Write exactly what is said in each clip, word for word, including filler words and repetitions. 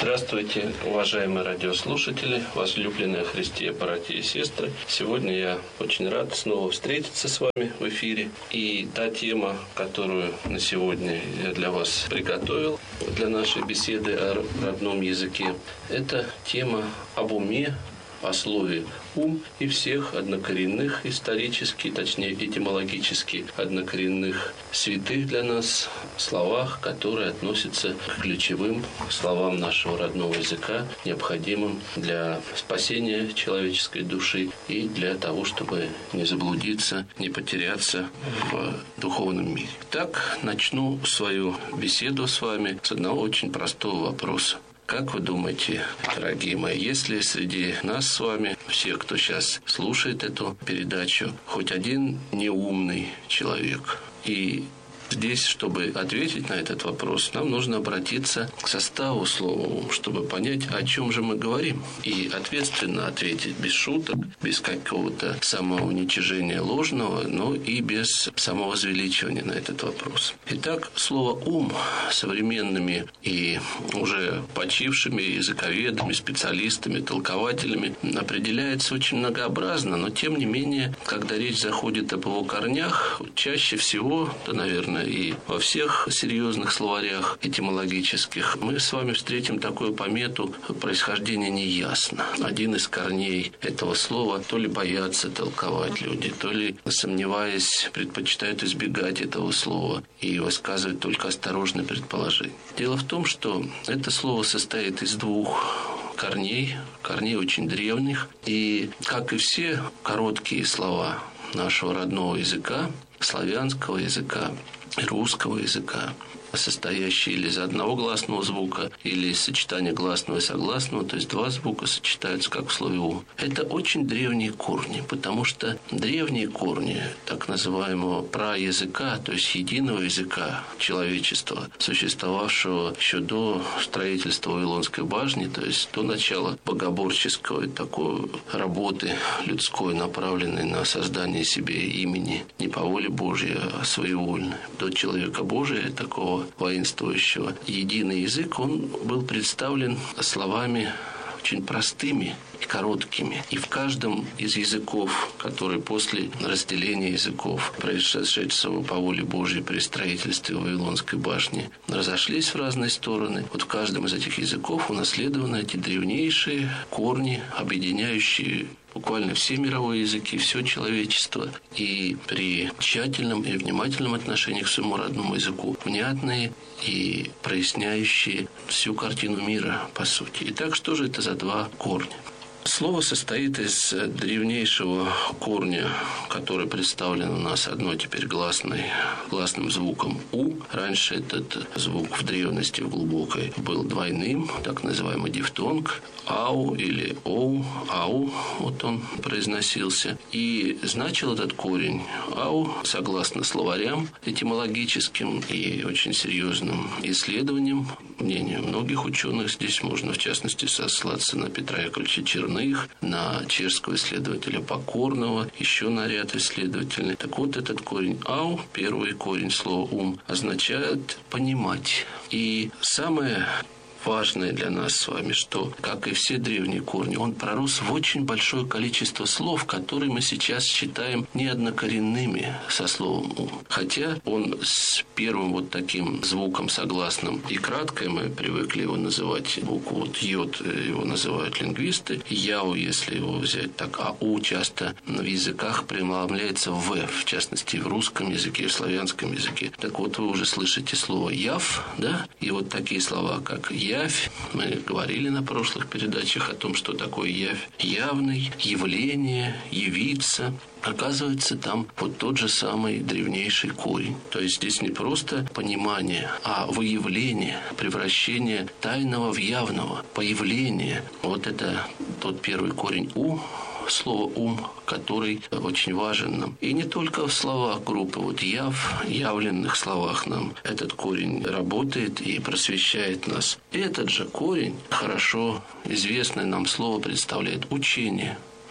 Здравствуйте, уважаемые радиослушатели, возлюбленные во Христе братья и сестры. Сегодня я очень рад снова встретиться с вами в эфире. И та тема, которую на сегодня я для вас приготовил, для нашей беседы о родном языке, это тема об уме, о слове «ум» и всех однокоренных, исторически, точнее этимологически однокоренных святых для нас словах, которые относятся к ключевым словам нашего родного языка, необходимым для спасения человеческой души и для того, чтобы не заблудиться, не потеряться в духовном мире. Так, начну свою беседу с вами с одного очень простого вопроса. Как вы думаете, дорогие мои, есть ли среди нас с вами, всех, кто сейчас слушает эту передачу, хоть один неумный человек? И здесь, чтобы ответить на этот вопрос, нам нужно обратиться к составу слова «ум», чтобы понять, о чем же мы говорим. И ответственно ответить, без шуток, без какого-то самоуничижения ложного, но и без самовозвеличивания на этот вопрос. Итак, слово «ум» современными и уже почившими языковедами, специалистами, толкователями определяется очень многообразно, но тем не менее, когда речь заходит об его корнях, чаще всего, да, наверное, и во всех серьезных словарях этимологических мы с вами встретим такую помету «происхождение неясно». Один из корней этого слова то ли боятся толковать люди, то ли, сомневаясь, предпочитают избегать этого слова и высказывать только осторожные предположения. Дело в том, что это слово состоит из двух корней, корней очень древних, и, как и все короткие слова нашего родного языка, славянского языка, русского языка, состоящие или из одного гласного звука, или из сочетания гласного и согласного, то есть два звука сочетаются как в слове «ум». Это очень древние корни, потому что древние корни так называемого праязыка, то есть единого языка человечества, существовавшего еще до строительства Вавилонской башни, то есть до начала богоборческой такой работы людской, направленной на создание себе имени не по воле Божьей, а своевольной, до человека Божия, такого воинствующего. Единый язык, он был представлен словами очень простыми и короткими. И в каждом из языков, которые после разделения языков, происшедшего по воле Божьей при строительстве Вавилонской башни, разошлись в разные стороны, вот в каждом из этих языков унаследованы эти древнейшие корни, объединяющие буквально все мировые языки, все человечество. И при тщательном и внимательном отношении к своему родному языку внятные и проясняющие всю картину мира, по сути. Итак, что же это за два корня? Слово состоит из древнейшего корня, который представлен у нас одной теперь гласной, гласным звуком «у». Раньше этот звук в древности, в глубокой, был двойным, так называемый дифтонг, «ау» или «оу», «ау», вот он произносился. И значил этот корень «ау», согласно словарям этимологическим и очень серьезным исследованиям, мнению многих ученых, здесь можно в частности сослаться на Петра Яковлевича Черных, на чешского исследователя Покорного, еще на ряд исследователей. Так вот, этот корень «ау», первый корень слова «ум», означает «понимать». И самое важное для нас с вами, что, как и все древние корни, он пророс в очень большое количество слов, которые мы сейчас считаем неоднокоренными со словом «ум». Хотя он с первым вот таким звуком согласным и краткой, мы привыкли его называть, букву вот «йод» его называют лингвисты, «яу», если его взять так, а «у» часто в языках преломляется в «в», в частности, в русском языке, в славянском языке. Так вот, вы уже слышите слово «яв», да, и вот такие слова, как «я», явь. Мы говорили на прошлых передачах о том, что такое явь. Явный, явление, явиться. Оказывается, там вот тот же самый древнейший корень. То есть здесь не просто понимание, а выявление, превращение тайного в явного, появление. Вот это тот первый корень «у», слово «ум», который очень важен нам. И не только в словах группы, вот «яв», явленных словах нам этот корень работает и просвещает нас. Этот же корень, хорошо известное нам слово, представляет учение.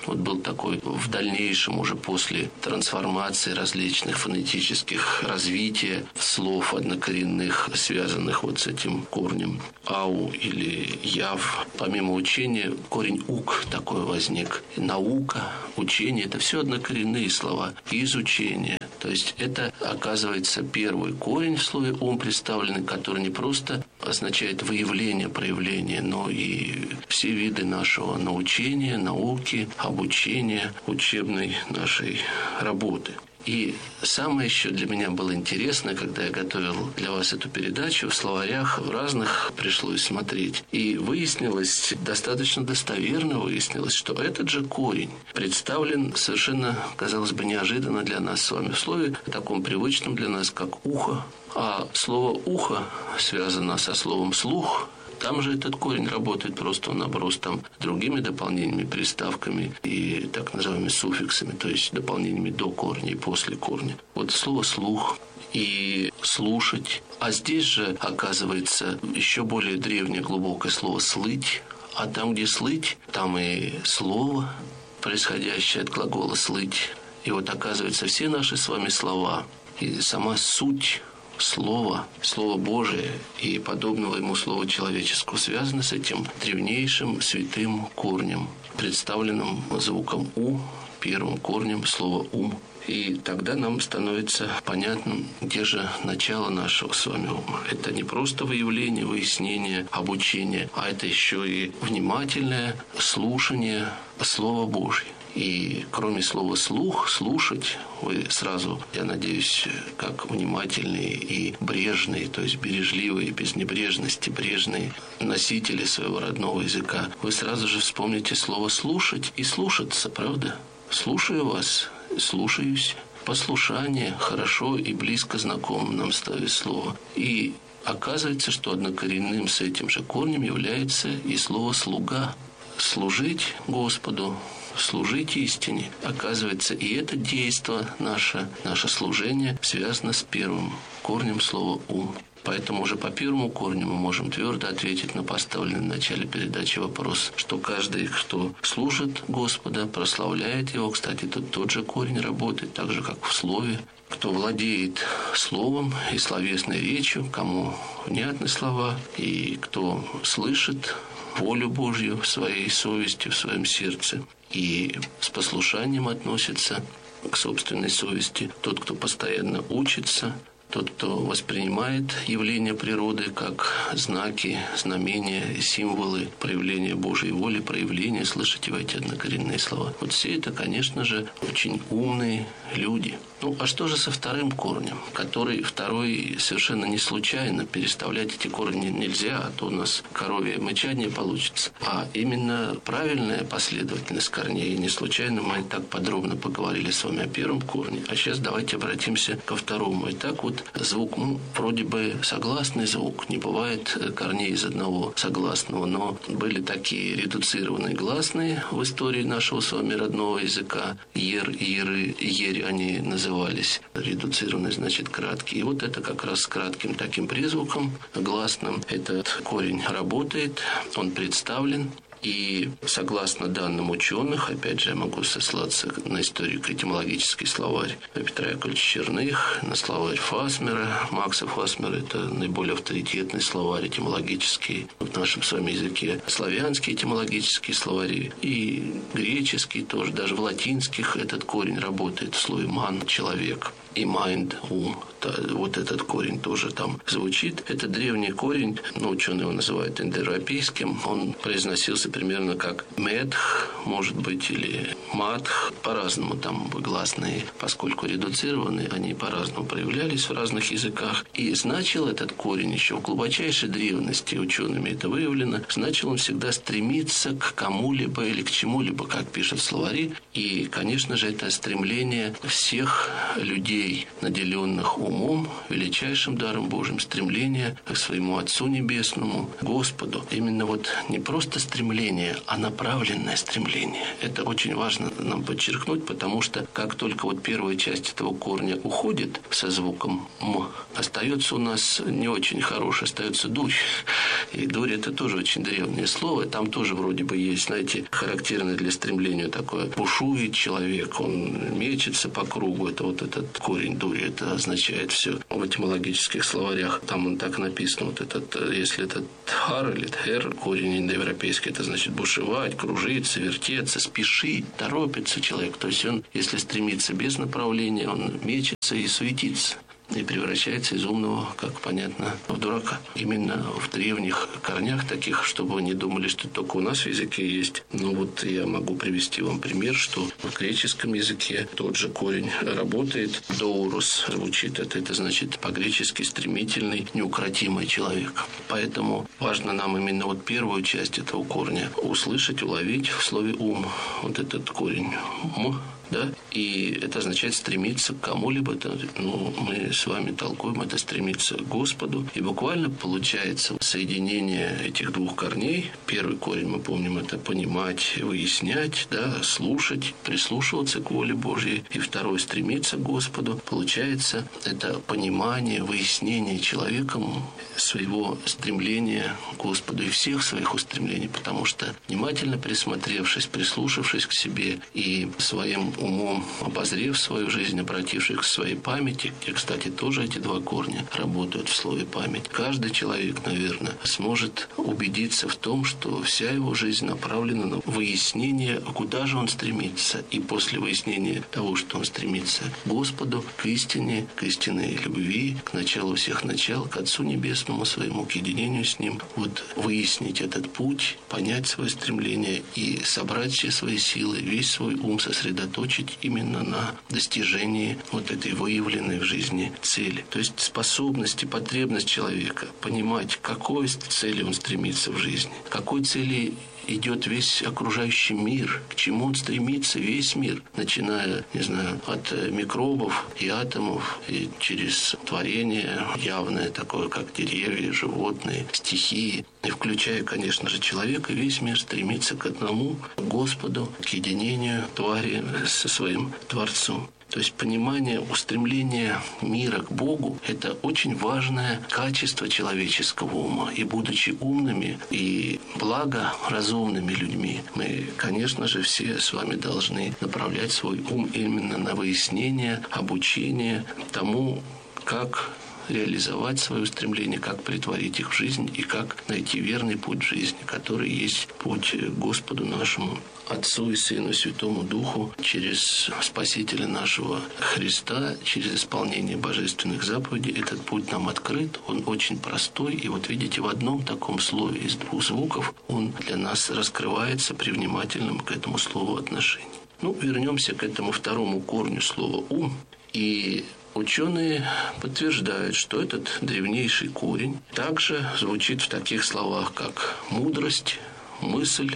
Вот был такой в дальнейшем, уже после трансформации различных фонетических развития слов однокоренных, связанных вот с этим корнем ау или яв. Помимо учения, корень ук такой возник. Наука, учение – это все однокоренные слова. Изучение. То есть это, оказывается, первый корень в слове ум представленный, который не просто означает выявление, проявление, но и все виды нашего научения, науки, обучения, учебной нашей работы. И самое еще для меня было интересно, когда я готовил для вас эту передачу, в словарях в разных пришлось смотреть. И выяснилось, достаточно достоверно выяснилось, что этот же корень представлен совершенно, казалось бы, неожиданно для нас с вами в слове, таком привычном для нас, как ухо. А слово «ухо» связано со словом «слух». Там же этот корень работает, просто он оброс там другими дополнениями, приставками и так называемыми суффиксами, то есть дополнениями до корня и после корня. Вот слово «слух» и «слушать». А здесь же, оказывается, еще более древнее глубокое слово «слыть». А там, где «слыть», там и слово, происходящее от глагола «слыть». И вот, оказывается, все наши с вами слова и сама суть Слово, Слово Божие и подобного ему слова человеческого связано с этим древнейшим святым корнем, представленным звуком «у», первым корнем слова «ум». И тогда нам становится понятным, где же начало нашего с вами ума. Это не просто выявление, выяснение, обучение, а это еще и внимательное слушание Слова Божьего. И кроме слова «слух», «слушать», вы сразу, я надеюсь, как внимательные и брежные, то есть бережливые, без небрежности, брежные носители своего родного языка, вы сразу же вспомните слово «слушать» и «слушаться», правда? Слушаю вас, слушаюсь. Послушание хорошо и близко знакомо нам ставит слово. И оказывается, что однокоренным с этим же корнем является и слово «слуга». Служить Господу, служить истине. Оказывается, и это действо наше, наше служение связано с первым корнем слова «ум». Поэтому уже по первому корню мы можем твердо ответить на поставленный в начале передачи вопрос, что каждый, кто служит Господа, прославляет Его. Кстати, тут тот же корень работает, так же, как в слове. Кто владеет словом и словесной речью, кому внятны слова, и кто слышит волю Божью в своей совести, в своем сердце, и с послушанием относится к собственной совести. Тот, кто постоянно учится, тот, кто воспринимает явления природы как знаки, знамения, символы проявления Божьей воли, проявления, слышите вы эти однокоренные слова. Вот все это, конечно же, очень умные люди. Ну, а что же со вторым корнем, который второй совершенно не случайно, переставлять эти корни нельзя, а то у нас коровье мычание получится, а именно правильная последовательность корней. И не случайно мы так подробно поговорили с вами о первом корне, а сейчас давайте обратимся ко второму. Итак, вот звук «м» вроде бы согласный звук, не бывает корней из одного согласного, но были такие редуцированные гласные в истории нашего с вами родного языка. Ер, еры, ерь они называются. Редуцированный, значит, краткий. И вот это как раз с кратким таким призвуком гласным этот корень работает, он представлен. И согласно данным ученых, опять же, я могу сослаться на историко-этимологический словарь Петра Яковлевича Черных, на словарь Фасмера, Макса Фасмера, это наиболее авторитетный словарь этимологический в нашем с вами языке, славянские этимологические словари и греческие тоже, даже в латинских этот корень работает в слове «ман» – «человек». И mind, ум, вот этот корень тоже там звучит. Это древний корень, ну, ученые его называют индоевропейским. Он произносился примерно как медх, может быть, или матх. По-разному там гласные, поскольку редуцированы, они по-разному проявлялись в разных языках. И значил этот корень еще в глубочайшей древности, учеными это выявлено, значил он всегда стремиться к кому-либо или к чему-либо, как пишут словари. И, конечно же, это стремление всех людей, наделенных умом, величайшим даром Божьим, стремление к своему Отцу Небесному, Господу. Именно вот не просто стремление, а направленное стремление. Это очень важно нам подчеркнуть, потому что как только вот первая часть этого корня уходит со звуком «м», остается у нас не очень хороший, остается «дурь». И дурь – это тоже очень древнее слово. Там тоже вроде бы есть, знаете, характерное для стремления такое. Бушует человек, он мечется по кругу. Это вот этот корень дури, это означает все. В этимологических словарях там он так написано. Вот этот, если это тхар или тхер, корень индоевропейский, это значит бушевать, кружиться, вертеться, спешить, торопится человек. То есть он, если стремится без направления, он мечется и суетится. И превращается из умного, как понятно, в дурака. Именно в древних корнях таких, чтобы вы не думали, что только у нас в языке есть. Ну вот я могу привести вам пример, что в греческом языке тот же корень работает. Доурос звучит это, это значит по-гречески стремительный, неукротимый человек. Поэтому важно нам именно вот первую часть этого корня услышать, уловить в слове ум. Вот этот корень м. Да? И это означает стремиться к кому-либо. Это, ну, мы с вами толкуем, это стремиться к Господу. И буквально получается соединение этих двух корней. Первый корень, мы помним, это понимать, выяснять, да, слушать, прислушиваться к воле Божьей. И второй, стремиться к Господу. Получается, это понимание, выяснение человеком своего стремления к Господу и всех своих устремлений. Потому что, внимательно присмотревшись, прислушавшись к себе и своим умом обозрев свою жизнь, обратившись к своей памяти, где, кстати, тоже эти два корня работают в слове «память», каждый человек, наверное, сможет убедиться в том, что вся его жизнь направлена на выяснение, куда же он стремится. И после выяснения того, что он стремится к Господу, к истине, к истинной любви, к началу всех начал, к Отцу Небесному своему, к единению с Ним, вот выяснить этот путь, понять свое стремление и собрать все свои силы, весь свой ум сосредоточить именно на достижении вот этой выявленной в жизни цели. То есть способность и потребность человека понимать, к какой цели он стремится в жизни, к какой цели идет весь окружающий мир, к чему он стремится, весь мир, начиная, не знаю, от микробов и атомов, и через творение явное, такое, как деревья, животные, стихии, и включая, конечно же, человека, весь мир стремится к одному, к Господу, к единению твари со своим Творцом. То есть понимание, устремление мира к Богу – это очень важное качество человеческого ума. И будучи умными и благоразумными людьми, мы, конечно же, все с вами должны направлять свой ум именно на выяснение, обучение тому, как реализовать свое стремление, как притворить их в жизнь и как найти верный путь в жизни, который есть путь к Господу нашему, Отцу и Сыну и Святому Духу, через Спасителя нашего Христа, через исполнение божественных заповедей. Этот путь нам открыт, он очень простой. И вот видите, в одном таком слове из двух звуков он для нас раскрывается при внимательном к этому слову отношении. Ну, вернемся к этому второму корню слова «ум». И ученые подтверждают, что этот древнейший корень также звучит в таких словах, как мудрость, мысль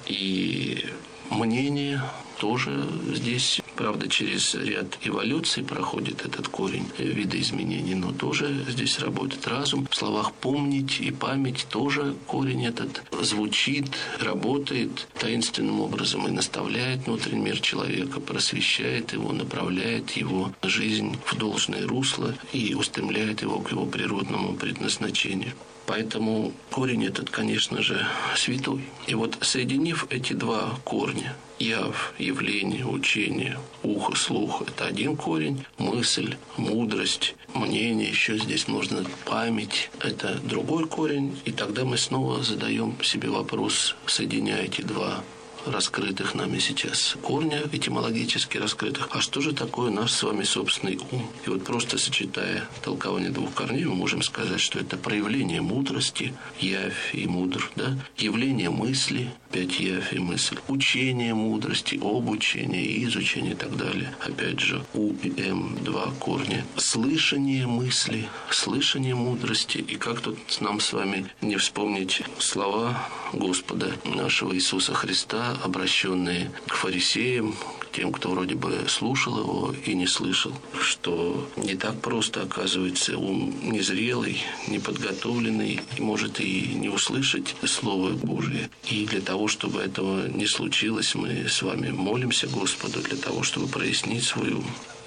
и мнение. Тоже здесь, правда, через ряд эволюций проходит этот корень видоизменений, но тоже здесь работает разум. В словах «помнить» и «память» тоже корень этот звучит, работает таинственным образом и наставляет внутренний мир человека, просвещает его, направляет его жизнь в должное русло и устремляет его к его природному предназначению. Поэтому корень этот, конечно же, святой. И вот соединив эти два корня, яв, явление, учение, ухо, слух – это один корень, мысль, мудрость, мнение, еще здесь можно память – это другой корень. И тогда мы снова задаем себе вопрос, соединяя эти два раскрытых нами сейчас корня, этимологически раскрытых. А что же такое наш с вами собственный ум? И вот просто сочетая толкование двух корней, мы можем сказать, что это проявление мудрости, явь и мудр, да? Явление мысли, опять явь и мысль, учение мудрости, обучение и изучение и так далее. Опять же, У и М, два корня. Слышание мысли, слышание мудрости. И как тут нам с вами не вспомнить слова Господа нашего Иисуса Христа, обращенные к фарисеям, к тем, кто вроде бы слушал его и не слышал, что не так просто, оказывается, ум незрелый, неподготовленный, и может и не услышать Слово Божие. И для того, чтобы этого не случилось, мы с вами молимся Господу, для того, чтобы прояснить свой ум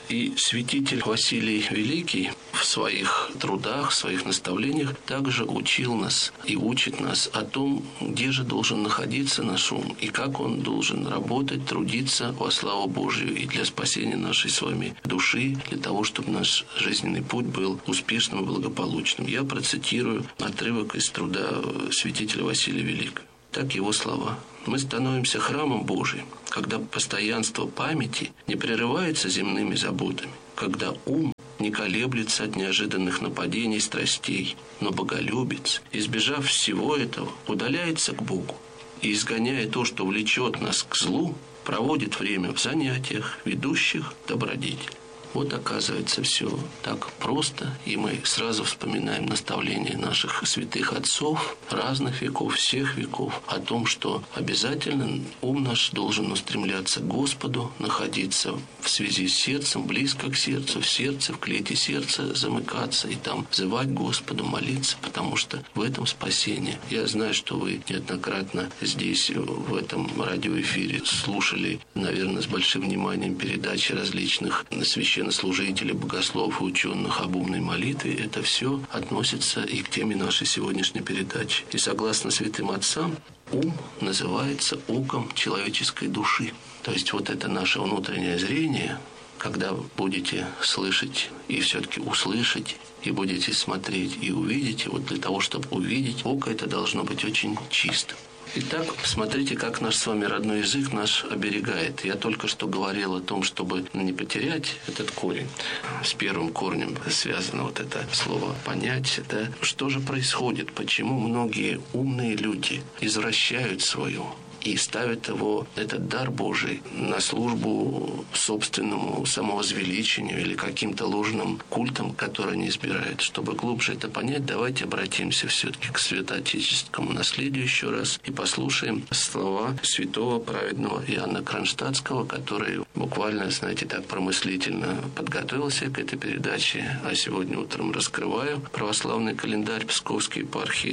И святитель Василий Великий в своих трудах, в своих наставлениях также учил нас и учит нас о том, где же должен находиться наш ум и как он должен работать, трудиться во славу Божию и для спасения нашей с вами души, для того, чтобы наш жизненный путь был успешным и благополучным. Я процитирую отрывок из труда святителя Василия Великого. Так его слова. «Мы становимся храмом Божиим, когда постоянство памяти не прерывается земными заботами, когда ум не колеблется от неожиданных нападений страстей, но боголюбец, избежав всего этого, удаляется к Богу и, изгоняя то, что влечет нас к злу, проводит время в занятиях, ведущих добродетель». Вот оказывается все так просто, и мы сразу вспоминаем наставления наших святых отцов разных веков, всех веков, о том, что обязательно ум наш должен устремляться к Господу, находиться в связи с сердцем, близко к сердцу, в сердце, в клете сердца замыкаться и там взывать Господу, молиться, потому что в этом спасение. Я знаю, что вы неоднократно здесь, в этом радиоэфире, слушали, наверное, с большим вниманием передачи различных священных священнослужителей, богословов и ученых об умной молитве. Это все относится и к теме нашей сегодняшней передачи. И согласно святым отцам, ум называется оком человеческой души. То есть вот это наше внутреннее зрение, когда будете слышать и все-таки услышать, и будете смотреть и увидеть, и вот для того, чтобы увидеть, око это должно быть очень чистым. Итак, посмотрите, как наш с вами родной язык наш оберегает. Я только что говорил о том, чтобы не потерять этот корень. С первым корнем связано вот это слово «понять». Это что же происходит? Почему многие умные люди извращают свою и ставят его, этот дар Божий, на службу собственному самовозвеличению или каким-то ложным культам, которые они избирают. Чтобы глубже это понять, давайте обратимся все-таки к святоотеческому наследию еще раз и послушаем слова святого праведного Иоанна Кронштадтского, который буквально, знаете, так промыслительно подготовился к этой передаче, а сегодня утром раскрываю православный календарь Псковской епархии.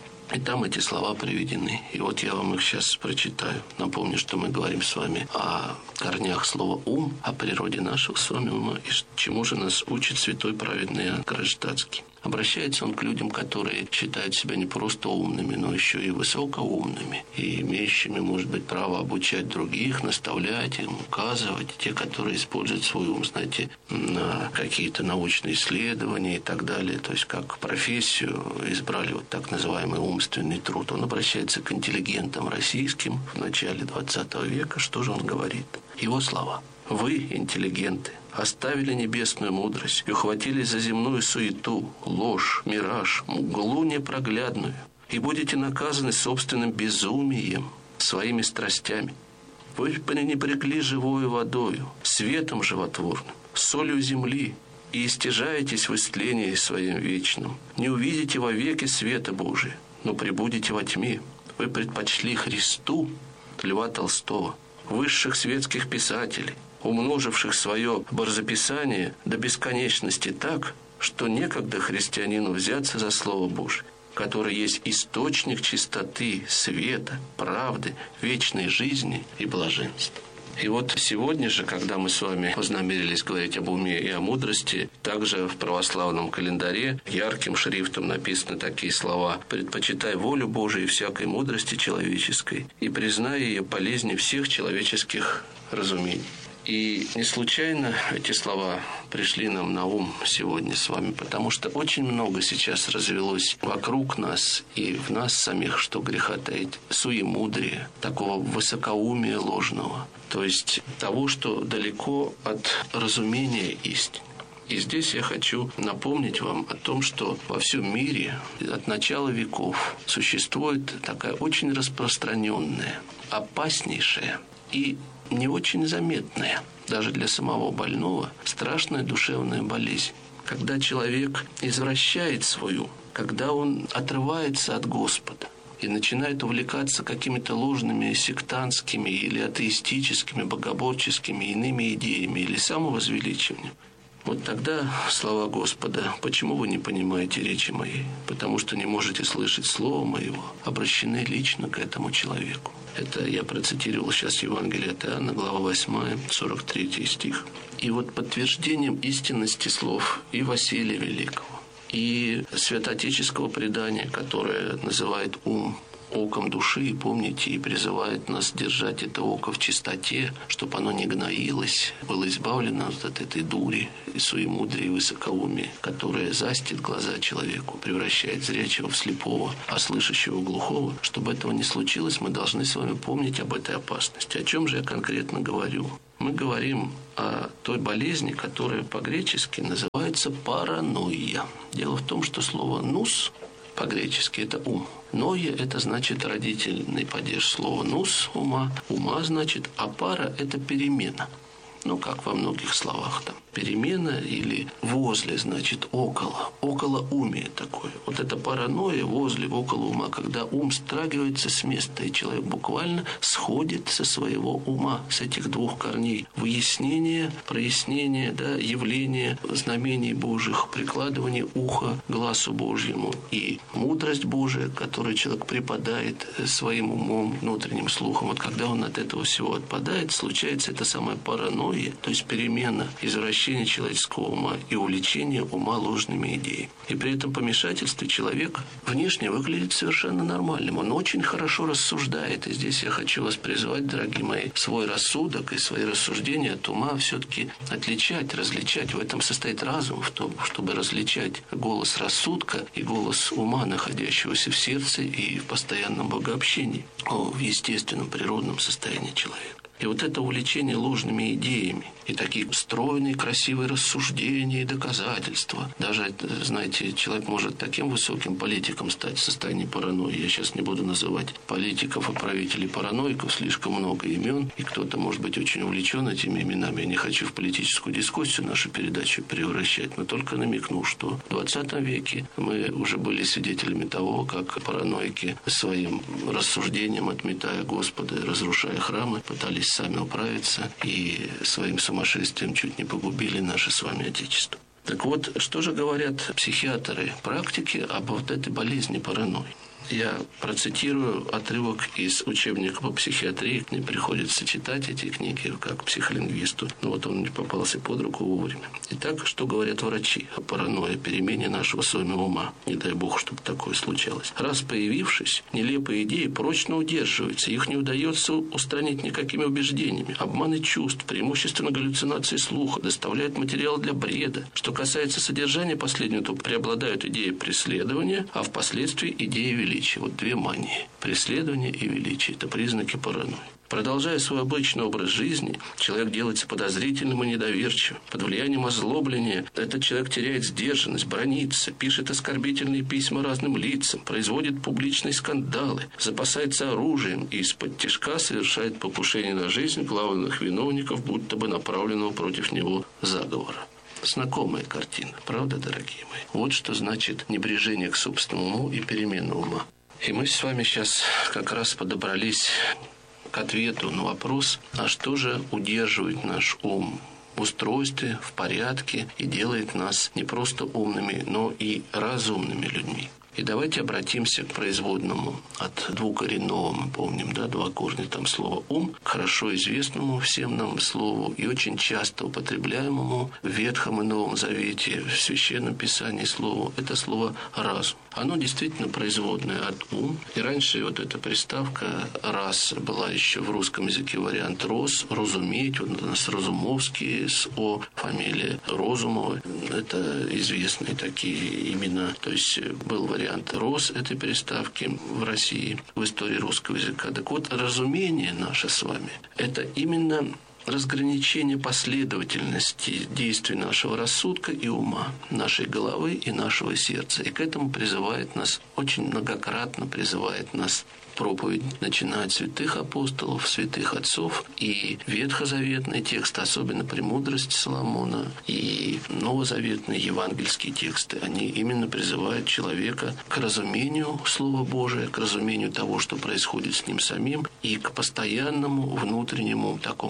И там эти слова приведены. И вот я вам их сейчас прочитаю. Напомню, что мы говорим с вами о корнях слова «ум», о природе нашего с вами ума, и чему же нас учит святой праведный Иоанн Кронштадтский. Обращается он к людям, которые считают себя не просто умными, но еще и высокоумными, и имеющими, может быть, право обучать других, наставлять им, указывать, те, которые используют свой ум, знаете, на какие-то научные исследования и так далее. То есть, как профессию избрали вот так называемый умственный труд. Он обращается к интеллигентам российским в начале двадцатого века. Что же он говорит? Его слова. «Вы, интеллигенты, оставили небесную мудрость и ухватились за земную суету, ложь, мираж, мглу непроглядную, и будете наказаны собственным безумием, своими страстями. Вы пренебрегли живою водою, светом животворным, солью земли, и истяжаетесь в истлении своим вечным. Не увидите вовеки света Божия, но пребудете во тьме. Вы предпочли Христу, Льва Толстого, высших светских писателей, умноживших свое борзописание до бесконечности так, что некогда христианину взяться за Слово Божие, которое есть источник чистоты, света, правды, вечной жизни и блаженства. И вот сегодня же, когда мы с вами вознамерились говорить об уме и о мудрости, также в православном календаре ярким шрифтом написаны такие слова: «Предпочитай волю Божию и всякой мудрости человеческой, и признай ее полезнее всех человеческих разумений». И не случайно эти слова пришли нам на ум сегодня с вами, потому что очень много сейчас развелось вокруг нас и в нас самих, что греха таить, суемудрия, такого высокоумия ложного, то есть того, что далеко от разумения истины. И здесь я хочу напомнить вам о том, что во всем мире от начала веков существует такая очень распространенная, опаснейшая и не очень заметная, даже для самого больного, страшная душевная болезнь. Когда человек извращает свою, когда он отрывается от Господа и начинает увлекаться какими-то ложными сектантскими или атеистическими, богоборческими иными идеями или самовозвеличиванием, Вот тогда слова Господа: «Почему вы не понимаете речи моей? Потому что не можете слышать слова моего», обращены лично к этому человеку. Это я процитировал сейчас Евангелие от Иоанна, глава восьмая, сорок третий стих. И вот подтверждением истинности слов и Василия Великого, и святоотеческого предания, которое называет ум оком души, и помните, и призывает нас держать это око в чистоте, чтобы оно не гноилось, было избавлено от этой дури и суемудрия и высокоумия, которая застит глаза человеку, превращает зрячего в слепого, а слышащего в глухого. Чтобы этого не случилось, мы должны с вами помнить об этой опасности. О чем же я конкретно говорю? Мы говорим о той болезни, которая по-гречески называется паранойя. Дело в том, что слово «нус» по-гречески это ум. Ноя – это значит родительный падеж слова «нус» – ума. Ума значит, а пара – это перемена. Ну, как во многих словах там. Перемена или возле, значит, около. Околоумие такое. Вот это паранойя возле, около ума, когда ум страгивается с места, и человек буквально сходит со своего ума, с этих двух корней. Выяснение, прояснение, да, явление знамений Божьих, прикладывание уха к глазу Божьему и мудрость Божия, которую человек преподает своим умом, внутренним слухом. Вот когда он от этого всего отпадает, случается эта самая паранойя, то есть перемена, извращение человеческого ума и увлечение ума ложными идеями. И при этом помешательстве человек внешне выглядит совершенно нормальным. Он очень хорошо рассуждает. И здесь я хочу вас призвать, дорогие мои, свой рассудок и свои рассуждения от ума все-таки отличать, различать. В этом состоит разум, в том, чтобы различать голос рассудка и голос ума, находящегося в сердце и в постоянном богообщении, в естественном природном состоянии человека. И вот это увлечение ложными идеями, и такие стройные, красивые рассуждения и доказательства. Даже, знаете, человек может таким высоким политиком стать в состоянии паранойи. Я сейчас не буду называть политиков и правителей параноиков, слишком много имен, и кто-то может быть очень увлечен этими именами. Я не хочу в политическую дискуссию нашу передачу превращать, но только намекну, что в двадцатом веке мы уже были свидетелями того, как параноики своим рассуждением, отметая Господа, разрушая храмы, пытались сами управиться и своим сумасшествием чуть не погубили наше с вами Отечество. Так вот, что же говорят психиатры, практики об вот этой болезни паранойи? Я процитирую отрывок из учебника по психиатрии. Мне приходится читать эти книги как психолингвисту. Но вот он мне попался под руку вовремя. Итак, что говорят врачи о паранойе, перемене нашего с вами ума? Не дай бог, чтобы такое случалось. Раз появившись, нелепые идеи прочно удерживаются. Их не удается устранить никакими убеждениями. Обманы чувств, преимущественно галлюцинации слуха, доставляют материал для бреда. Что касается содержания последнего, то преобладают идеи преследования, а впоследствии идеи величия. Вот две мании – преследование и величие – это признаки паранойи. Продолжая свой обычный образ жизни, человек делается подозрительным и недоверчивым. Под влиянием озлобления этот человек теряет сдержанность, бранится, пишет оскорбительные письма разным лицам, производит публичные скандалы, запасается оружием и из-под тишка совершает покушение на жизнь главных виновников, будто бы направленного против него заговора. Знакомая картина, правда, дорогие мои? Вот что значит небрежение к собственному уму и перемена ума. И мы с вами сейчас как раз подобрались к ответу на вопрос, а что же удерживает наш ум в устройстве, в порядке и делает нас не просто умными, но и разумными людьми. И давайте обратимся к производному от двукоренного, мы помним, да, два корня, там слово «ум», к хорошо известному всем нам слову и очень часто употребляемому в Ветхом и Новом Завете, в Священном Писании слову, это слово «разум». Оно действительно производное от «ум». И раньше вот эта приставка «раз» была еще в русском языке вариант «рос», «розуметь». Вот у нас Розумовский с «о», фамилия Розумова. Это известные такие имена. То есть был вариант «рос» этой приставки в России, в истории русского языка. Так вот, разумение наше с вами – это именно разграничение последовательности действий нашего рассудка и ума, нашей головы и нашего сердца. И к этому призывает нас, очень многократно призывает нас проповедь, начиная от святых апостолов, святых отцов, и ветхозаветные тексты, особенно «Премудрость Соломона», и новозаветные евангельские тексты, они именно призывают человека к разумению Слова Божия, к разумению того, что происходит с ним самим, и к постоянному внутреннему такому бдению,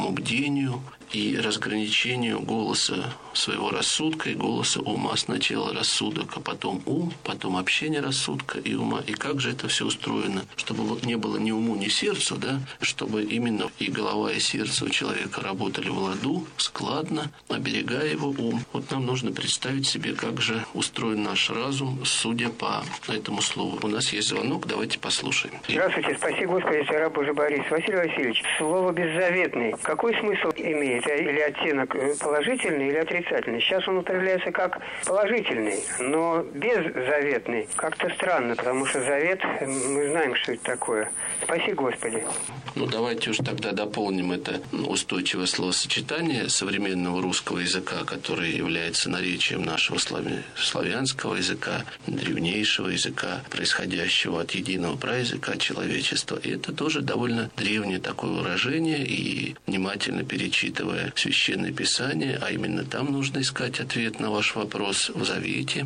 разделению и разграничению голоса своего рассудка и голоса ума. Сначала рассудок, а потом ум, потом общение рассудка и ума. И как же это все устроено, чтобы вот не было ни уму, ни сердцу, да, чтобы именно и голова, и сердце у человека работали в ладу, складно, оберегая его ум. Вот нам нужно представить себе, как же устроен наш разум, судя по этому слову. У нас есть звонок, давайте послушаем. Здравствуйте, спаси Господи, я раб Божий Борис. Василий Васильевич, слово «беззаветный» какой смысл имеет? Или оттенок положительный, или отрицательный? Сейчас он употребляется как положительный, но беззаветный. Как-то странно, потому что завет, мы знаем, что это такое. Спаси Господи. Ну, давайте уж тогда дополним это устойчивое словосочетание современного русского языка, которое является наречием нашего славянского языка, древнейшего языка, происходящего от единого праязыка человечества. И это тоже довольно древнее такое выражение, и внимательно перечитывая Священное Писание, а именно там нужно искать ответ на ваш вопрос в Завете,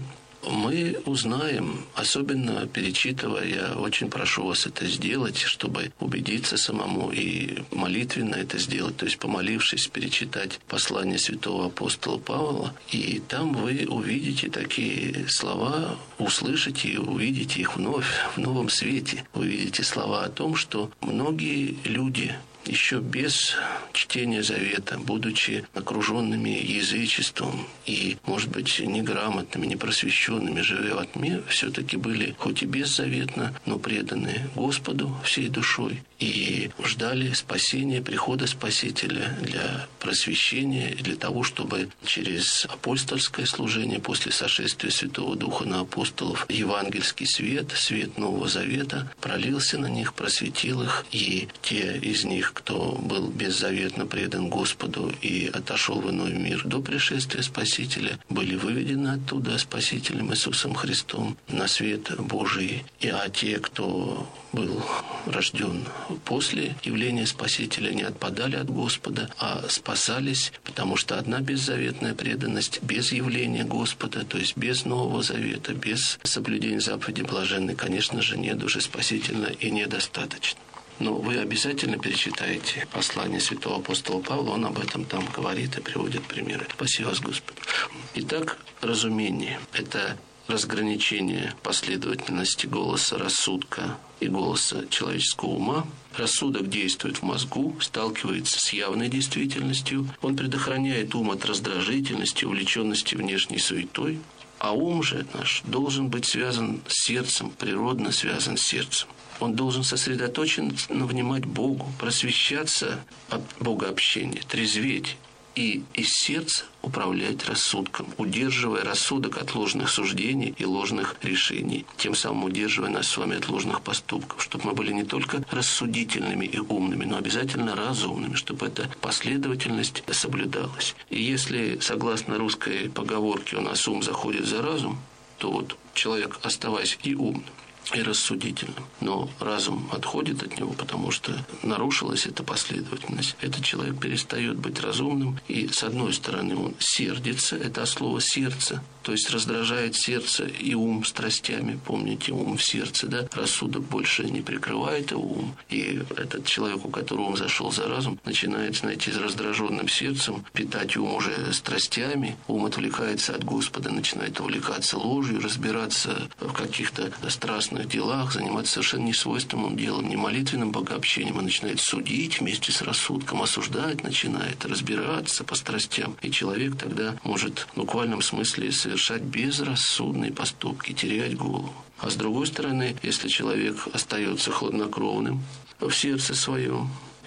мы узнаем, особенно перечитывая, я очень прошу вас это сделать, чтобы убедиться самому и молитвенно это сделать, то есть помолившись, перечитать послание святого апостола Павла, и там вы увидите такие слова, услышите и увидите их вновь в новом свете. Вы увидите слова о том, что многие люди еще без чтения Завета, будучи окруженными язычеством и, может быть, неграмотными, непросвещенными, живя во тьме, все-таки были, хоть и беззаветно, но преданы Господу всей душой и ждали спасения, прихода Спасителя для просвещения, для того, чтобы через апостольское служение, после сошествия Святого Духа на апостолов, евангельский свет, свет Нового Завета пролился на них, просветил их, и те из них, кто был беззаветно предан Господу и отошел в иной мир до пришествия Спасителя, были выведены оттуда Спасителем Иисусом Христом на свет Божий. И а те, кто был рожден после явления Спасителя, не отпадали от Господа, а спасались, потому что одна беззаветная преданность без явления Господа, то есть без Нового Завета, без соблюдения заповеди блаженной, конечно же, не душеспасительна и недостаточно. Но вы обязательно перечитаете послание святого апостола Павла, он об этом там говорит и приводит примеры. Спаси вас, Господи. Итак, разумение – это разграничение последовательности голоса рассудка и голоса человеческого ума. Рассудок действует в мозгу, сталкивается с явной действительностью, он предохраняет ум от раздражительности, увлеченности внешней суетой, а ум же наш должен быть связан с сердцем, природно связан с сердцем. Он должен сосредоточенно внимать Богу, просвещаться от богообщения, трезветь и из сердца управлять рассудком, удерживая рассудок от ложных суждений и ложных решений, тем самым удерживая нас с вами от ложных поступков, чтобы мы были не только рассудительными и умными, но обязательно разумными, чтобы эта последовательность соблюдалась. И если, согласно русской поговорке, у нас ум заходит за разум, то вот человек, оставаясь и умным, и рассудительным, но разум отходит от него, потому что нарушилась эта последовательность. Этот человек перестает быть разумным, и с одной стороны он сердится, это слово «сердце», то есть раздражает сердце и ум страстями. Помните, ум в сердце, да? Рассудок больше не прикрывает его ум, и этот человек, у которого ум зашел за разум, начинает, знаете, с раздраженным сердцем питать ум уже страстями, ум отвлекается от Господа, начинает увлекаться ложью, разбираться в каких-то страстных делах, заниматься совершенно несвойственным делом, не молитвенным богообщением, а начинает судить вместе с рассудком, осуждать начинает, разбираться по страстям. И человек тогда может в буквальном смысле совершать безрассудные поступки, терять голову. А с другой стороны, если человек остается хладнокровным в сердце своем,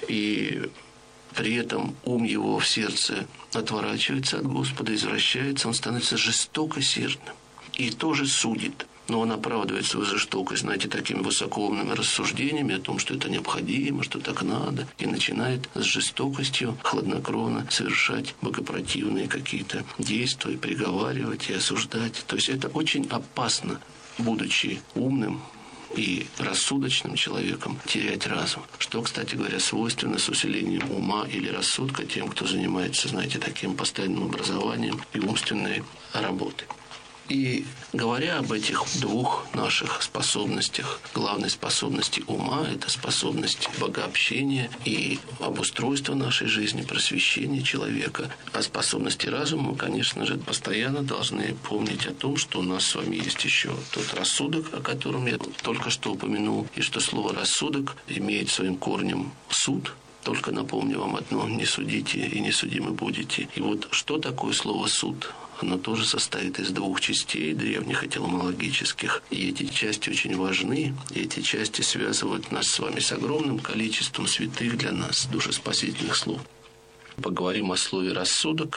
и при этом ум его в сердце отворачивается от Господа, извращается, он становится жестокосердным и тоже судит. Но он оправдывает свою жестокость, знаете, такими высокоумными рассуждениями о том, что это необходимо, что так надо, и начинает с жестокостью хладнокровно совершать богопротивные какие-то действия, приговаривать и осуждать. То есть это очень опасно, будучи умным и рассудочным человеком, терять разум. Что, кстати говоря, свойственно с усилением ума или рассудка тем, кто занимается, знаете, таким постоянным образованием и умственной работой. И говоря об этих двух наших способностях, главной способности ума – это способность богообщения и обустройства нашей жизни, просвещения человека. А способности разума, мы, конечно же, постоянно должны помнить о том, что у нас с вами есть еще тот рассудок, о котором я только что упомянул, и что слово «рассудок» имеет своим корнем суд. Только напомню вам одно: не судите и не судимы будете. И вот что такое слово «суд»? Оно тоже состоит из двух частей, древних этимологических. И эти части очень важны. И эти части связывают нас с вами с огромным количеством святых для нас душеспасительных слов. Поговорим о слове «рассудок».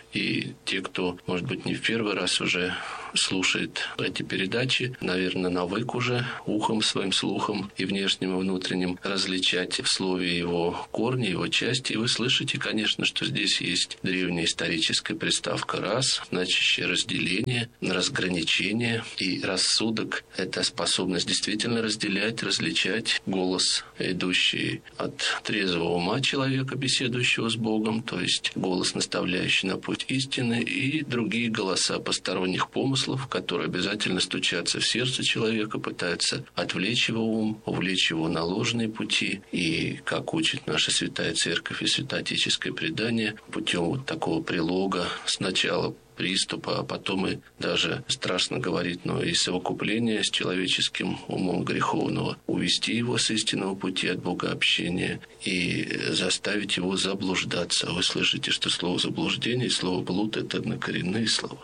И те, кто, может быть, не в первый раз уже слушает эти передачи, наверное, навык уже ухом своим, слухом и внешним, и внутренним различать в слове его корни, его части. И вы слышите, конечно, что здесь есть древняя историческая приставка «раз», значащее разделение, разграничение. И рассудок – это способность действительно разделять, различать голос, идущий от трезвого ума человека, беседующего с Богом, то есть голос, наставляющий на путь истины, и другие голоса посторонних помыслов, которые обязательно стучатся в сердце человека, пытаются отвлечь его ум, увлечь его на ложные пути. И, как учит наша Святая Церковь и святоотеческое предание, путем вот такого прилога сначала приступа, а потом и даже, страшно говорить, но и совокупления с человеческим умом греховного, увести его с истинного пути от богообщения и заставить его заблуждаться. Вы слышите, что слово «заблуждение» и слово «блуд» — это однокоренные слова.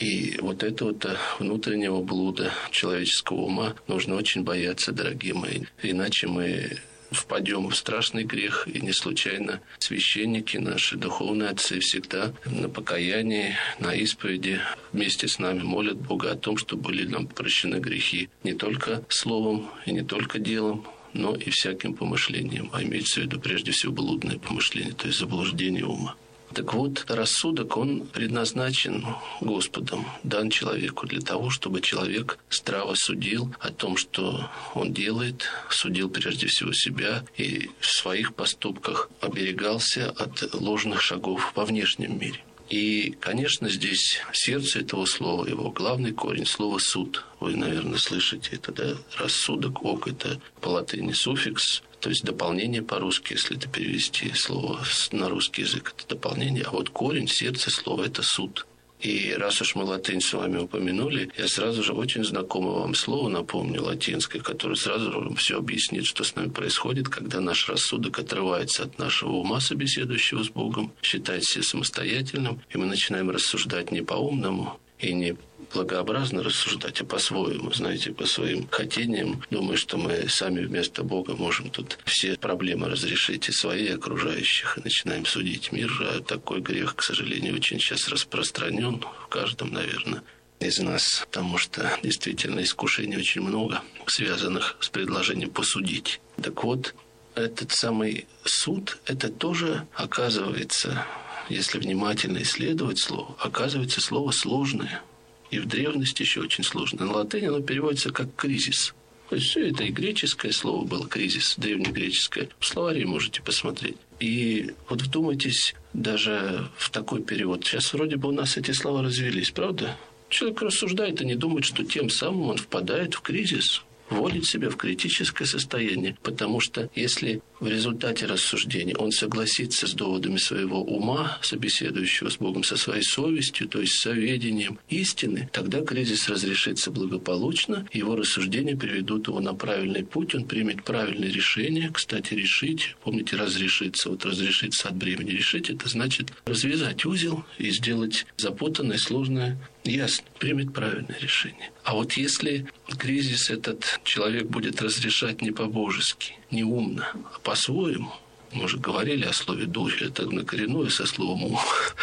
И вот этого внутреннего блуда человеческого ума нужно очень бояться, дорогие мои. Иначе мы впадем в страшный грех, и не случайно священники, наши духовные отцы, всегда на покаянии, на исповеди вместе с нами молят Бога о том, чтобы были нам прощены грехи не только словом и не только делом, но и всяким помышлением, а имеется в виду прежде всего блудное помышление, то есть заблуждение ума. Так вот, рассудок, он предназначен Господом, дан человеку для того, чтобы человек здраво судил о том, что он делает, судил прежде всего себя и в своих поступках оберегался от ложных шагов во внешнем мире. И, конечно, здесь сердце этого слова, его главный корень, слово «суд». Вы, наверное, слышите это, да? Рассудок, ок, это по латыни суффикс, то есть дополнение по-русски, если это перевести слово на русский язык, это дополнение. А вот корень, сердце слова – это суд. И раз уж мы латынь с вами упомянули, я сразу же очень знакомое вам слово напомню, латинское, которое сразу же вам все объяснит, что с нами происходит, когда наш рассудок отрывается от нашего ума, собеседующего с Богом, считает себя самостоятельным, и мы начинаем рассуждать не по-умному и не благообразно рассуждать, а по-своему, знаете, по своим хотениям, думая, что мы сами вместо Бога можем тут все проблемы разрешить и свои, и окружающих, и начинаем судить мир. А такой грех, к сожалению, очень сейчас распространен в каждом, наверное, из нас, потому что действительно искушений очень много, связанных с предложением посудить. Так вот, этот самый суд, это тоже оказывается, если внимательно исследовать слово, оказывается слово сложное. И в древности еще очень сложно. На латыни оно переводится как «кризис». То есть все это и греческое слово было «кризис», древнегреческое. В словаре можете посмотреть. И вот вдумайтесь даже в такой перевод. Сейчас вроде бы у нас эти слова развелись, правда? Человек рассуждает и не думает, что тем самым он впадает в кризис, вводит себя в критическое состояние. Потому что если в результате рассуждения он согласится с доводами своего ума, собеседующего с Богом, со своей совестью, то есть с соведением истины, тогда кризис разрешится благополучно, его рассуждения приведут его на правильный путь, он примет правильное решение. Кстати, решить, помните, разрешиться, вот разрешиться от бремени. Решить – это значит развязать узел и сделать запутанное, сложное ясно, примет правильное решение. А вот если кризис этот человек будет разрешать не по-божески, не умно, а по-своему, мы уже говорили о слове «дурь», это однокоренное со словом «ум»,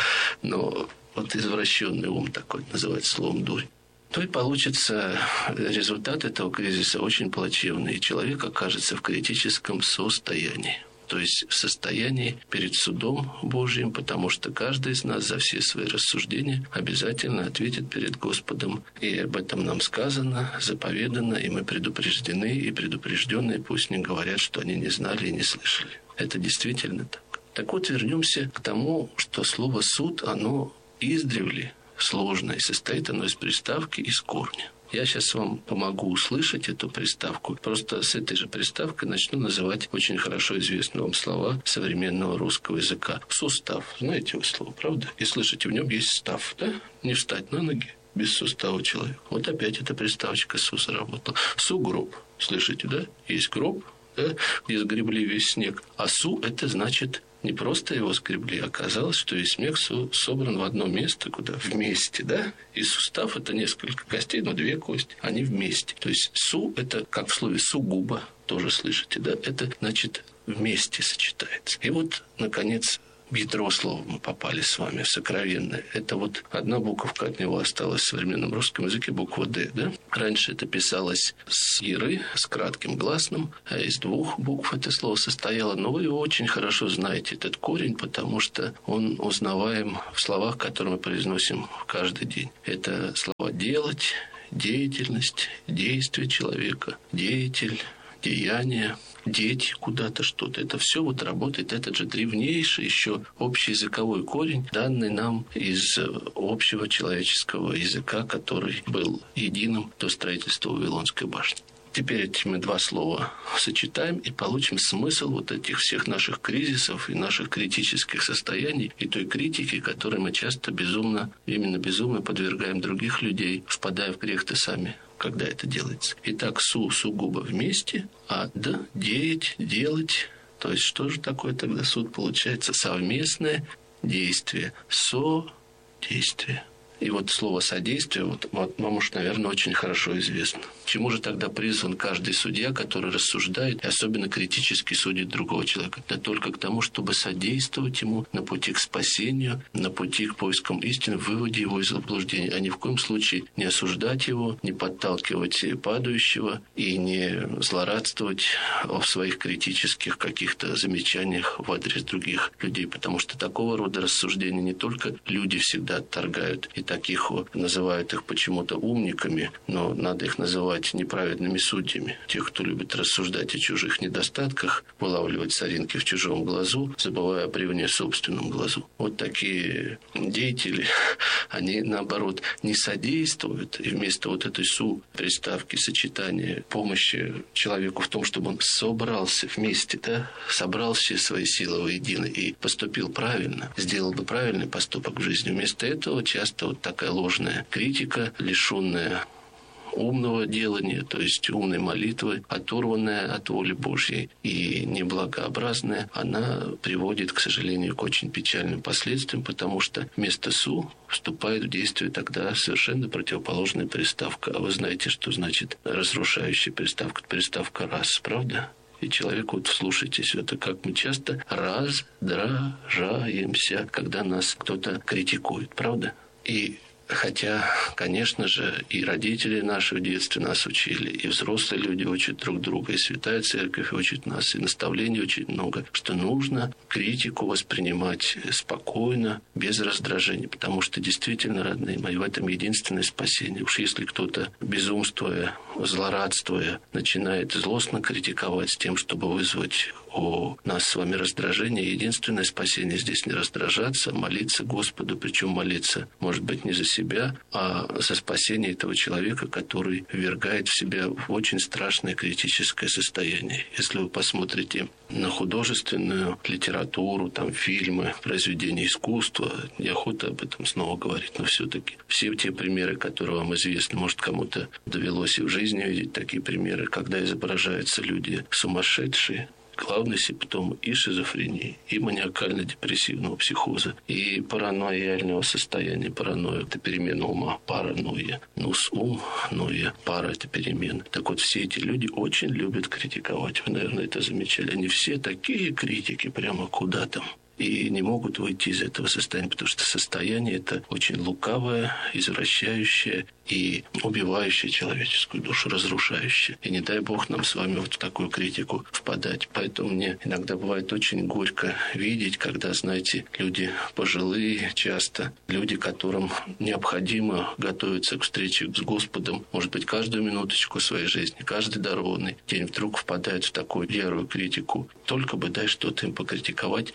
но вот извращенный ум такой называется словом «дурь», то и получится результат этого кризиса очень плачевный, и человек окажется в критическом состоянии. То есть в состоянии перед судом Божьим, потому что каждый из нас за все свои рассуждения обязательно ответит перед Господом. И об этом нам сказано, заповедано, и мы предупреждены, и предупрежденные пусть не говорят, что они не знали и не слышали. Это действительно так. Так вот, вернемся к тому, что слово «суд», оно издревле сложное. Состоит оно из приставки и из корня. Я сейчас вам помогу услышать эту приставку. Просто с этой же приставкой начну называть очень хорошо известные вам слова современного русского языка. Сустав. Знаете вы слово, правда? И слышите, в нем есть став, да? Не встать на ноги без сустава человека. Вот опять эта приставочка «су» заработала. Сугроб. Слышите, да? Есть гроб, да? Где сгребли весь снег. А «су» — это значит... Не просто его скребли, оказалось, что весь снег собран в одно место, куда вместе, да? И сустав – это несколько костей, но две кости, они вместе. То есть «су» – это, как в слове «сугубо», тоже слышите, да? Это значит вместе сочетается. И вот, наконец, в ядро слова мы попали с вами, в сокровенное. Это вот одна буковка от него осталась в современном русском языке, буква «Д», да? Раньше это писалось с «иры», с кратким гласным, а из двух букв это слово состояло. Но вы его очень хорошо знаете, этот корень, потому что он узнаваем в словах, которые мы произносим каждый день. Это слова «делать», «деятельность», «действие человека», «деятель», «деяние», деть куда-то что-то. Это все вот работает. Этот же древнейший еще общеязыковой корень, данный нам из общего человеческого языка, который был единым до строительства Вавилонской башни. Теперь эти мы два слова сочетаем и получим смысл вот этих всех наших кризисов и наших критических состояний, и той критики, которой мы часто безумно, именно безумно подвергаем других людей, впадая в грех-то сами, когда это делается. Итак, «су» сугубо вместе, а «д» – деять, делать. То есть что же такое тогда суд получается? Совместное действие, со-действие. И вот слово «содействие» вот, вам уж, наверное, очень хорошо известно. Чему же тогда призван каждый судья, который рассуждает и особенно критически судит другого человека? Да только к тому, чтобы содействовать ему на пути к спасению, на пути к поискам истины, выводе его из заблуждения, а ни в коем случае не осуждать его, не подталкивать падающего и не злорадствовать в своих критических каких-то замечаниях в адрес других людей, потому что такого рода рассуждения не только люди всегда отторгают, и таких вот называют их почему-то умниками, но надо их называть неправедными судьями. Тех, кто любит рассуждать о чужих недостатках, вылавливать соринки в чужом глазу, забывая о бревне в собственном глазу. Вот такие деятели, они, наоборот, не содействуют, и вместо вот этой «су» приставки, сочетания, помощи человеку в том, чтобы он собрался вместе, да, собрал все свои силы воедино и поступил правильно, сделал бы правильный поступок в жизни. Вместо этого часто вот такая ложная критика, лишенная умного делания, то есть умной молитвы, оторванная от воли Божьей и неблагообразная, она приводит, к сожалению, к очень печальным последствиям, потому что вместо «су» вступает в действие тогда совершенно противоположная приставка. А вы знаете, что значит разрушающая приставка? Приставка «раз», правда? И человек, вот вслушайтесь, это как мы часто раздражаемся, когда нас кто-то критикует, правда? И хотя, конечно же, и родители наши в детстве нас учили, и взрослые люди учат друг друга, и Святая Церковь учит нас, и наставлений очень много, что нужно критику воспринимать спокойно, без раздражения, потому что действительно, родные мои, в этом единственное спасение. Уж если кто-то, безумствуя, злорадствуя, начинает злостно критиковать с тем, чтобы вызвать у нас с вами раздражение, единственное спасение здесь не раздражаться, а молиться Господу, причем молиться, может быть, не за себя, а за спасение этого человека, который ввергает в себя в очень страшное критическое состояние. Если вы посмотрите на художественную литературу, там фильмы, произведения искусства, неохота об этом снова говорить, но все-таки все те примеры, которые вам известны, может, кому-то довелось и в жизни видеть такие примеры, когда изображаются люди сумасшедшие, главный симптом и шизофрении, и маниакально-депрессивного психоза, и параноиального состояния. Паранойя – это перемена ума, паранойя. Нус – ум, ноя, пара – это перемена. Так вот, все эти люди очень любят критиковать. Вы, наверное, это замечали. Они все такие критики, прямо куда там. И не могут выйти из этого состояния, потому что состояние это очень лукавое, извращающее и убивающее человеческую душу, разрушающее. И не дай Бог нам с вами вот в такую критику впадать. Поэтому мне иногда бывает очень горько видеть, когда, знаете, люди пожилые часто, люди, которым необходимо готовиться к встрече с Господом, может быть, каждую минуточку своей жизни, каждый дарованный день вдруг впадают в такую ярую критику. Только бы дай что-то им покритиковать вот с таким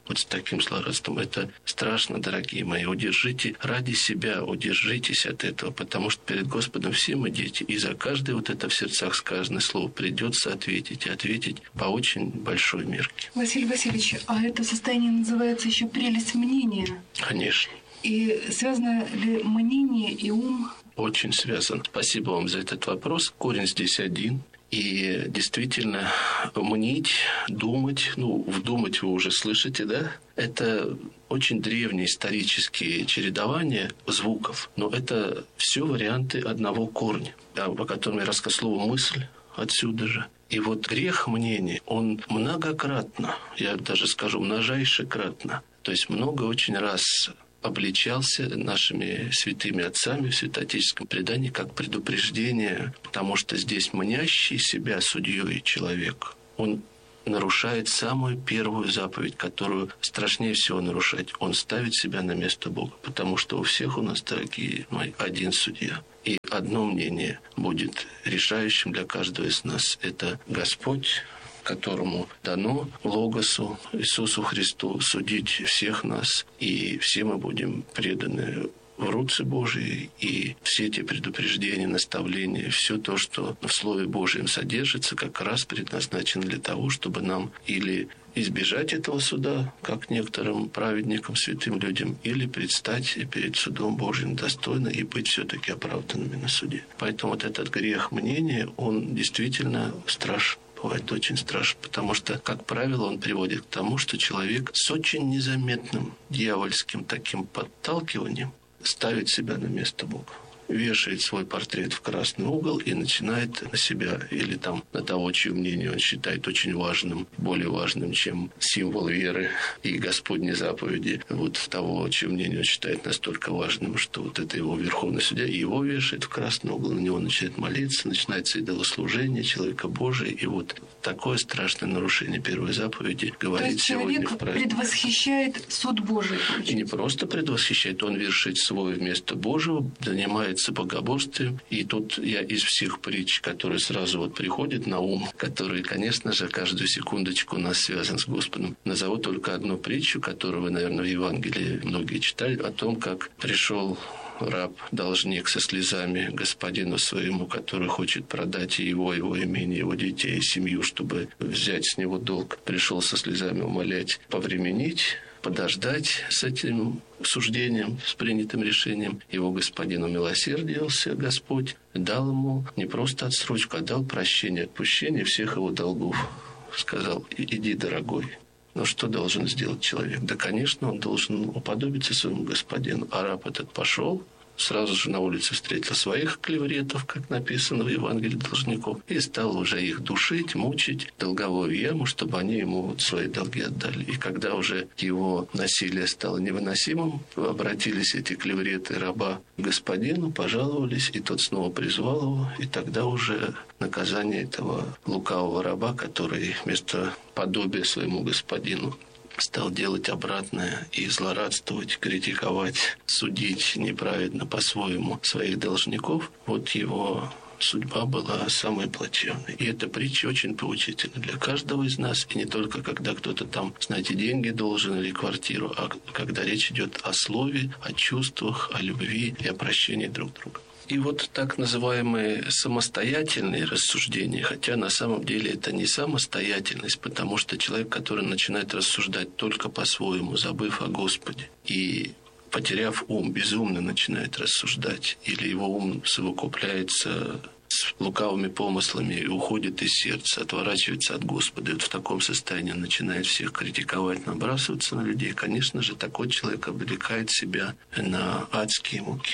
мелким злорадством. Это страшно, дорогие мои. Удержите ради себя, удержитесь от этого, потому что перед Господом все мы дети, и за каждое вот это в сердцах сказанное слово придется ответить, и ответить по очень большой мерке. Василий Васильевич, а это состояние называется еще прелесть мнения? Конечно. И связано ли мнение и ум? Очень связан. Спасибо вам за этот вопрос. Корень здесь один. И действительно, мнить, думать, ну, вдумать вы уже слышите, да? Это очень древние исторические чередования звуков, но это все варианты одного корня, да, по которому я рассказал слово «мысль» отсюда же. И вот грех мнения, он многократно, я даже скажу, множайшекратно, то есть много очень раз обличался нашими святыми отцами в святоотеческом предании как предупреждение, потому что здесь мнящий себя судьей человек, он нарушает самую первую заповедь, которую страшнее всего нарушать. Он ставит себя на место Бога, потому что у всех у нас, дорогие мои, один судья. И одно мнение будет решающим для каждого из нас. Это Господь, которому дано Логосу, Иисусу Христу, судить всех нас, и все мы будем преданы в руцы Божьи, и все эти предупреждения, наставления, все то, что в Слове Божьем содержится, как раз предназначено для того, чтобы нам или избежать этого суда, как некоторым праведникам, святым людям, или предстать перед судом Божьим достойно и быть все-таки оправданными на суде. Поэтому вот этот грех мнения, он действительно страшен. Бывает очень страшно, потому что, как правило, он приводит к тому, что человек с очень незаметным дьявольским таким подталкиванием ставит себя на место Бога, вешает свой портрет в красный угол и начинает на себя или там на того, чье мнение он считает очень важным, более важным, чем символ веры и Господней заповеди, вот того, чье мнение он считает настолько важным, что вот это его верховный судья, и его вешает в красный угол, на него начинает молиться, начинается идолослужение человека Божия, и вот такое страшное нарушение первой заповеди говорит сегодня в праздник. То есть человек предвосхищает суд Божий. И не просто предвосхищает, он вершит свое вместо Божьего, занимается богоборствием. И тут я из всех притч, которые сразу вот приходят на ум, которые, конечно же, каждую секундочку у нас связаны с Господом, назову только одну притчу, которую вы, наверное, в Евангелии многие читали, о том, как пришел раб, должник со слезами господину своему, который хочет продать его, его имение, его детей и семью, чтобы взять с него долг. Пришел со слезами умолять повременить, подождать с этим суждением, с принятым решением. Его господин умилосердился, Господь, дал ему не просто отсрочку, а дал прощение, отпущение всех его долгов. Сказал: иди, дорогой. Но что должен сделать человек? Да, конечно, он должен уподобиться своему господину. А раб этот пошел, сразу же на улице встретил своих клевретов, как написано в Евангелии должников, и стал уже их душить, мучить, долговую яму, чтобы они ему вот свои долги отдали. И когда уже его насилие стало невыносимым, обратились эти клевреты раба к господину, пожаловались, и тот снова призвал его, и тогда уже наказание этого лукавого раба, который вместо подобия своему господину стал делать обратное и злорадствовать, критиковать, судить неправедно по-своему своих должников, вот его судьба была самой плачевной. И эта притча очень поучительна для каждого из нас, и не только когда кто-то там, знаете, деньги должен или квартиру, а когда речь идет о слове, о чувствах, о любви и о прощении друг друга. И вот так называемые самостоятельные рассуждения, хотя на самом деле это не самостоятельность, потому что человек, который начинает рассуждать только по-своему, забыв о Господе, и потеряв ум, безумно начинает рассуждать, или его ум совокупляется с лукавыми помыслами и уходит из сердца, отворачивается от Господа. И вот в таком состоянии он начинает всех критиковать, набрасываться на людей. Конечно же, такой человек обрекает себя на адские муки.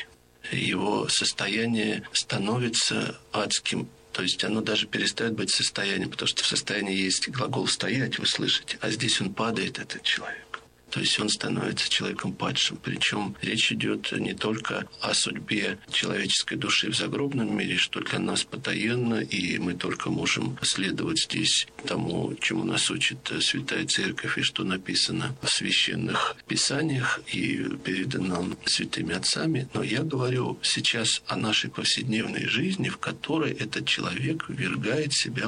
Его состояние становится адским, то есть оно даже перестает быть состоянием, потому что в состоянии есть глагол «стоять», вы слышите, а здесь он падает, этот человек. То есть он становится человеком падшим. Причем речь идет не только о судьбе человеческой души в загробном мире, что для нас потаенно, и мы только можем следовать здесь тому, чему нас учит Святая Церковь, и что написано в священных писаниях и передано нам святыми отцами. Но я говорю сейчас о нашей повседневной жизни, в которой этот человек ввергает себя вот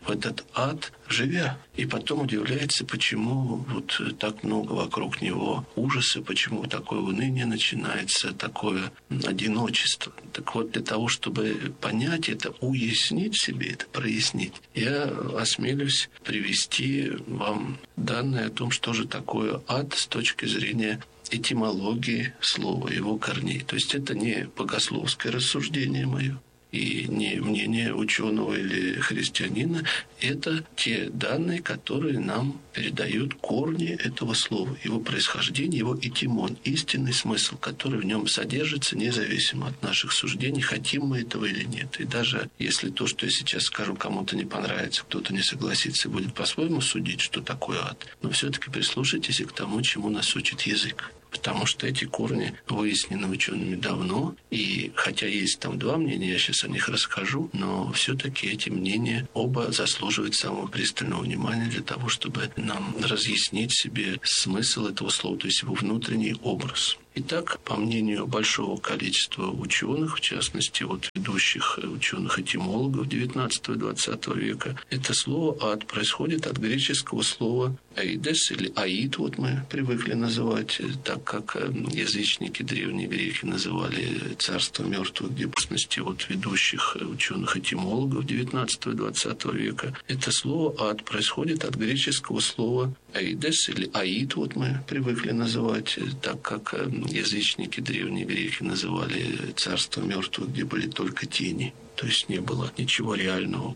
в этот ад, живя. И потом удивляется, почему вот так много вокруг него ужаса, почему такое уныние начинается, такое одиночество. Так вот, для того, чтобы понять это, уяснить себе это, прояснить, я осмелюсь привести вам данные о том, что же такое ад с точки зрения этимологии слова, его корней. То есть это не богословское рассуждение мое, и не мнение ученого или христианина, это те данные, которые нам передают корни этого слова, его происхождение, его этимон, истинный смысл, который в нем содержится, независимо от наших суждений, хотим мы этого или нет. И даже если то, что я сейчас скажу, кому-то не понравится, кто-то не согласится и будет по-своему судить, что такое ад, но все-таки прислушайтесь и к тому, чему нас учит язык. Потому что эти корни выяснены учеными давно, и хотя есть там два мнения, я сейчас о них расскажу, но все-таки эти мнения оба заслуживают самого пристального внимания для того, чтобы нам разъяснить себе смысл этого слова, то есть его внутренний образ. Итак, по мнению большого количества ученых, в частности, вот ведущих ученых-этимологов девятнадцатого и двадцатого века, это слово «ад» происходит от греческого слова «эйдес» или «аид», вот мы привыкли называть, так как язычники, древние греки называли царство мертвых, где, в частности, вот ведущих ученых-этимологов девятнадцатого и двадцатого века. Это слово «ад» происходит от греческого слова «эйдес» или «аид», вот мы привыкли называть, так как язычники, древние греки называли царство мертвых, где были только тени. То есть не было ничего реального,